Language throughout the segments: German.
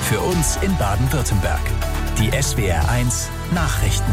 Für uns in Baden-Württemberg. Die SWR1 Nachrichten.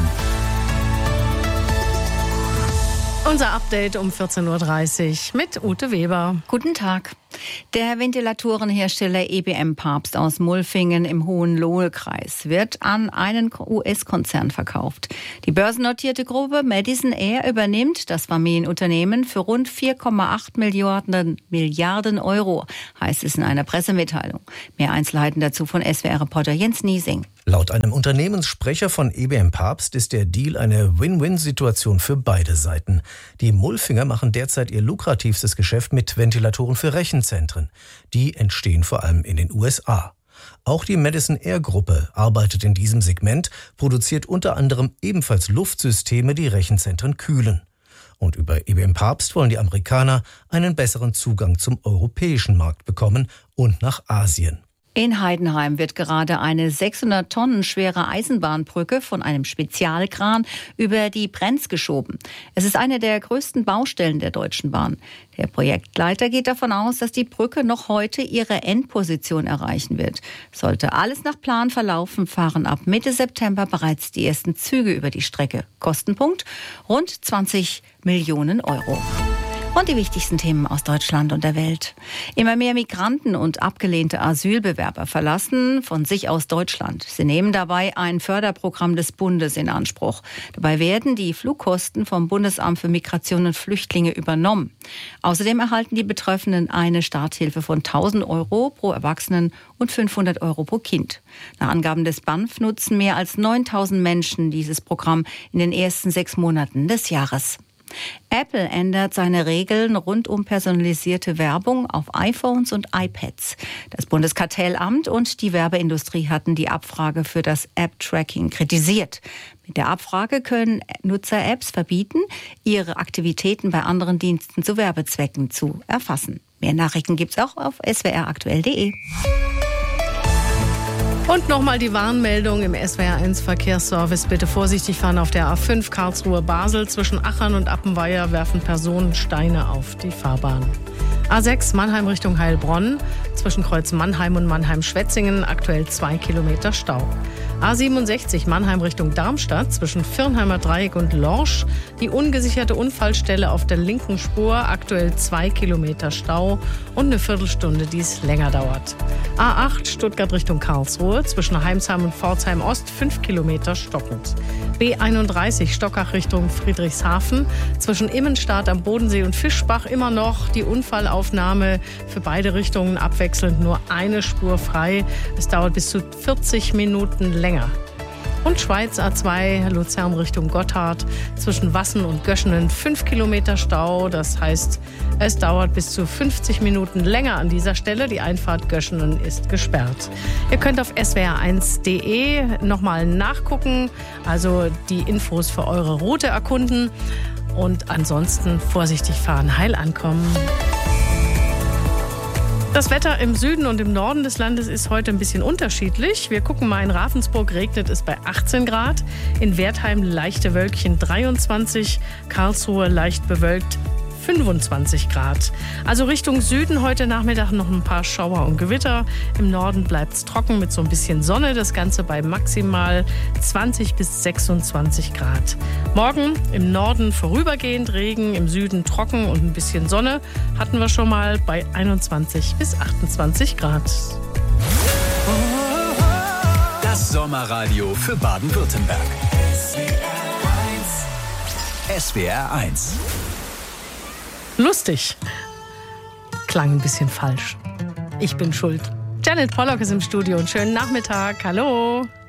Unser Update um 14.30 Uhr mit Ute Weber. Guten Tag. Der Ventilatorenhersteller EBM Papst aus Mulfingen im Hohenlohe-Kreis wird an einen US-Konzern verkauft. Die börsennotierte Gruppe Madison Air übernimmt das Familienunternehmen für rund 4,8 Milliarden Euro, heißt es in einer Pressemitteilung. Mehr Einzelheiten dazu von SWR-Reporter Jens Niesing. Laut einem Unternehmenssprecher von EBM Papst ist der Deal eine Win-Win-Situation für beide Seiten. Die Mulfinger machen derzeit ihr lukrativstes Geschäft mit Ventilatoren für Rechenzentren. Die entstehen vor allem in den USA. Auch die Madison Air Gruppe arbeitet in diesem Segment, produziert unter anderem ebenfalls Luftsysteme, die Rechenzentren kühlen. Und über EBM Papst wollen die Amerikaner einen besseren Zugang zum europäischen Markt bekommen und nach Asien. In Heidenheim wird gerade eine 600 Tonnen schwere Eisenbahnbrücke von einem Spezialkran über die Brenz geschoben. Es ist eine der größten Baustellen der Deutschen Bahn. Der Projektleiter geht davon aus, dass die Brücke noch heute ihre Endposition erreichen wird. Sollte alles nach Plan verlaufen, fahren ab Mitte September bereits die ersten Züge über die Strecke. Kostenpunkt rund 20 Millionen Euro. Und die wichtigsten Themen aus Deutschland und der Welt. Immer mehr Migranten und abgelehnte Asylbewerber verlassen von sich aus Deutschland. Sie nehmen dabei ein Förderprogramm des Bundes in Anspruch. Dabei werden die Flugkosten vom Bundesamt für Migration und Flüchtlinge übernommen. Außerdem erhalten die Betroffenen eine Starthilfe von 1.000 Euro pro Erwachsenen und 500 Euro pro Kind. Nach Angaben des BAMF nutzen mehr als 9.000 Menschen dieses Programm in den ersten 6 Monaten des Jahres. Apple ändert seine Regeln rund um personalisierte Werbung auf iPhones und iPads. Das Bundeskartellamt und die Werbeindustrie hatten die Abfrage für das App-Tracking kritisiert. Mit der Abfrage können Nutzer Apps verbieten, ihre Aktivitäten bei anderen Diensten zu Werbezwecken zu erfassen. Mehr Nachrichten gibt's auch auf swraktuell.de. Und nochmal die Warnmeldung im SWR1 Verkehrsservice. Bitte vorsichtig fahren auf der A5 Karlsruhe-Basel. Zwischen Achern und Appenweier werfen Personen Steine auf die Fahrbahn. A6 Mannheim Richtung Heilbronn. Zwischen Kreuz Mannheim und Mannheim-Schwetzingen aktuell 2 Kilometer Stau. A67 Mannheim Richtung Darmstadt. Zwischen Firnheimer Dreieck und Lorsch. Die ungesicherte Unfallstelle auf der linken Spur. Aktuell 2 Kilometer Stau und eine Viertelstunde, die es länger dauert. A8 Stuttgart Richtung Karlsruhe. Zwischen Heimsheim und Pforzheim Ost 5 Kilometer stockend. B31 Stockach Richtung Friedrichshafen. Zwischen Immenstadt am Bodensee und Fischbach immer noch die Unfallaufnahme. Für beide Richtungen abwechselnd nur eine Spur frei. Es dauert bis zu 40 Minuten länger. Und Schweiz A2 Luzern Richtung Gotthard. Zwischen Wassen und Göschenen 5 Kilometer Stau. Das heißt, es dauert bis zu 50 Minuten länger an dieser Stelle. Die Einfahrt Göschenen ist gesperrt. Ihr könnt auf swr1.de nochmal nachgucken, also die Infos für eure Route erkunden. Und ansonsten vorsichtig fahren, heil ankommen. Das Wetter im Süden und im Norden des Landes ist heute ein bisschen unterschiedlich. Wir gucken mal, in Ravensburg regnet es bei 18 Grad, in Wertheim leichte Wölkchen 23, Karlsruhe leicht bewölkt 25 Grad. Also Richtung Süden heute Nachmittag noch ein paar Schauer und Gewitter. Im Norden bleibt es trocken mit so ein bisschen Sonne. Das Ganze bei maximal 20 bis 26 Grad. Morgen im Norden vorübergehend Regen, im Süden trocken und ein bisschen Sonne. Hatten wir schon mal bei 21 bis 28 Grad. Das Sommerradio für Baden-Württemberg. SWR1. Lustig. Klang ein bisschen falsch. Ich bin schuld. Janet Pollock ist im Studio und schönen Nachmittag. Hallo.